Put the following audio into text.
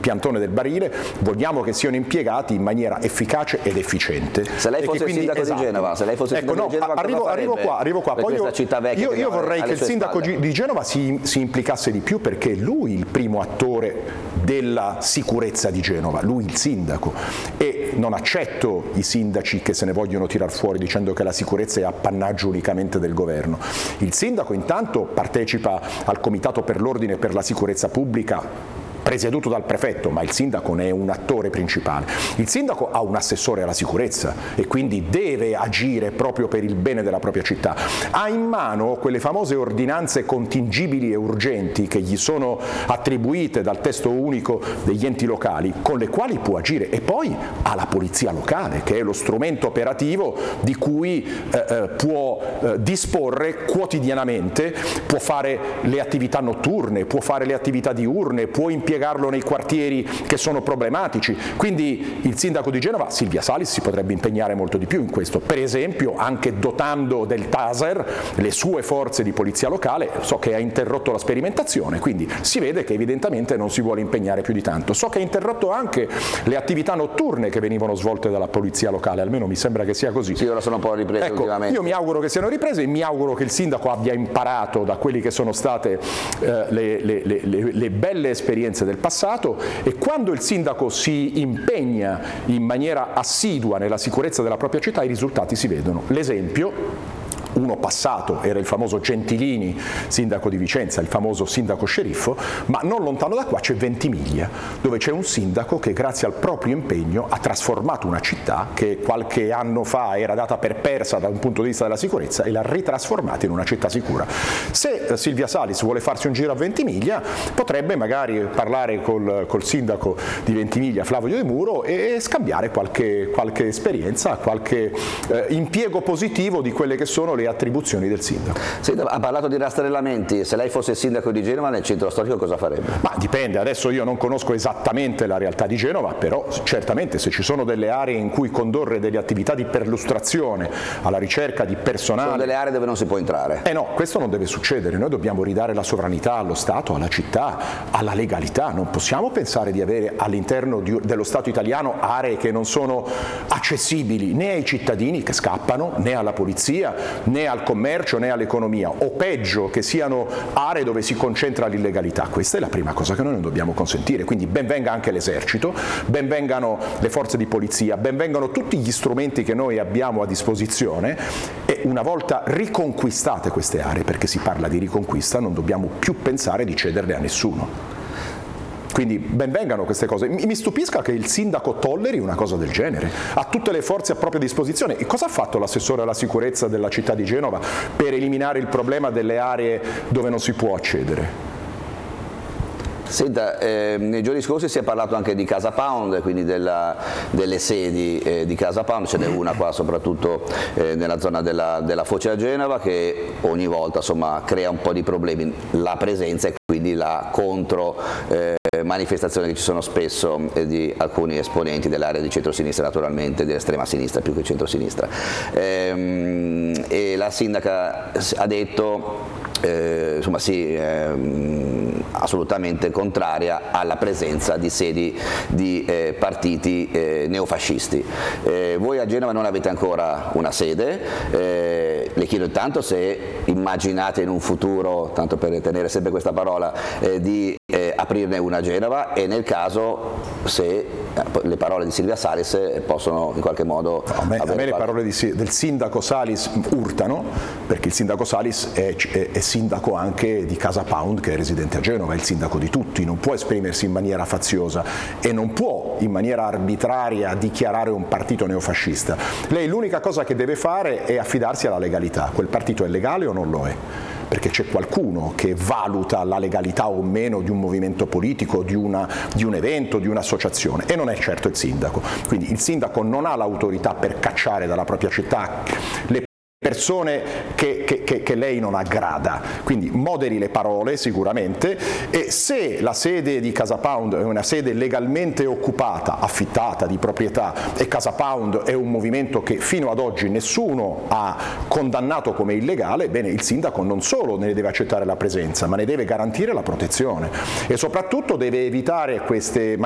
piantone del barile, vogliamo che siano impiegati in maniera efficace ed efficiente. Se lei fosse il sindaco di Genova, se lei fosse il sindaco di Genova, arrivo qua. Poi io vorrei che il sindaco di Genova si implicasse di più, perché lui è il primo attore della sicurezza di Genova, lui il sindaco, e non accetto i sindaci che se ne vogliono tirar fuori dicendo che la sicurezza è appannaggio unicamente del governo. Il sindaco intanto partecipa al Comitato per l'Ordine e per la Sicurezza Pubblica presieduto dal prefetto, ma il sindaco ne è un attore principale. Il sindaco ha un assessore alla sicurezza e quindi deve agire proprio per il bene della propria città. Ha in mano quelle famose ordinanze contingibili e urgenti che gli sono attribuite dal testo unico degli enti locali, con le quali può agire, e poi ha la polizia locale, che è lo strumento operativo di cui può disporre quotidianamente, può fare le attività notturne, può fare le attività diurne, può impiegarlo nei quartieri che sono problematici. Quindi il sindaco di Genova, Silvia Salis, si potrebbe impegnare molto di più in questo, per esempio anche dotando del taser le sue forze di polizia locale. So che ha interrotto la sperimentazione, quindi si vede che evidentemente non si vuole impegnare più di tanto. So che ha interrotto anche le attività notturne che venivano svolte dalla polizia locale, almeno mi sembra che sia così. Sì, ora sono un po' riprese ultimamente. Io mi auguro che siano riprese e mi auguro che il sindaco abbia imparato da quelli che sono state le belle esperienze del passato, e quando il sindaco si impegna in maniera assidua nella sicurezza della propria città i risultati si vedono. L'esempio, uno passato, era il famoso Gentilini, sindaco di Vicenza, il famoso sindaco sceriffo, ma non lontano da qua c'è Ventimiglia, dove c'è un sindaco che grazie al proprio impegno ha trasformato una città che qualche anno fa era data per persa da un punto di vista della sicurezza e l'ha ritrasformata in una città sicura. Se Silvia Salis vuole farsi un giro a Ventimiglia, potrebbe magari parlare col sindaco di Ventimiglia, Flavio De Muro, e scambiare qualche esperienza, qualche impiego positivo di quelle che sono le attribuzioni del sindaco. Sì, ha parlato di rastrellamenti. Se lei fosse il sindaco di Genova nel centro storico cosa farebbe? Ma dipende, adesso io non conosco esattamente la realtà di Genova, però certamente se ci sono delle aree in cui condurre delle attività di perlustrazione alla ricerca di personale... Sono delle aree dove non si può entrare. No, questo non deve succedere, noi dobbiamo ridare la sovranità allo Stato, alla città, alla legalità, non possiamo pensare di avere all'interno dello Stato italiano aree che non sono accessibili né ai cittadini che scappano, né alla polizia, né al commercio né all'economia, o peggio che siano aree dove si concentra l'illegalità. Questa è la prima cosa che noi non dobbiamo consentire, quindi ben venga anche l'esercito, ben vengano le forze di polizia, ben vengano tutti gli strumenti che noi abbiamo a disposizione, e una volta riconquistate queste aree, perché si parla di riconquista, non dobbiamo più pensare di cederle a nessuno. Quindi ben vengano queste cose. Mi stupisca che il sindaco tolleri una cosa del genere, ha tutte le forze a propria disposizione. E cosa ha fatto l'assessore alla sicurezza della città di Genova per eliminare il problema delle aree dove non si può accedere? Senta, nei giorni scorsi si è parlato anche di Casa Pound, quindi delle sedi di Casa Pound, ce n'è una qua soprattutto nella zona della Foce a Genova, che ogni volta insomma crea un po' di problemi, la presenza e quindi la contro manifestazioni che ci sono spesso di alcuni esponenti dell'area di centrosinistra, naturalmente dell'estrema sinistra più che centrosinistra, e la sindaca ha detto insomma sì, assolutamente contraria alla presenza di sedi di partiti neofascisti. Voi a Genova non avete ancora una sede, le chiedo intanto se immaginate in un futuro, tanto per tenere sempre questa parola, di aprirne una a Genova, e nel caso se le parole di Silvia Salis possono in qualche modo... A me le parole del sindaco Salis urtano, perché il sindaco Salis è sindaco anche di Casa Pound, che è residente a Genova, è il sindaco di tutti, non può esprimersi in maniera faziosa e non può in maniera arbitraria dichiarare un partito neofascista. Lei l'unica cosa che deve fare è affidarsi alla legalità. Quel partito è legale o non lo è? Perché c'è qualcuno che valuta la legalità o meno di un movimento politico, di un evento, di un'associazione, e non è certo il sindaco. Quindi il sindaco non ha l'autorità per cacciare dalla propria città le persone che lei non aggrada, quindi moderi le parole sicuramente, e se la sede di Casa Pound è una sede legalmente occupata, affittata, di proprietà, e Casa Pound è un movimento che fino ad oggi nessuno ha condannato come illegale, bene, il sindaco non solo ne deve accettare la presenza, ma ne deve garantire la protezione e soprattutto deve evitare queste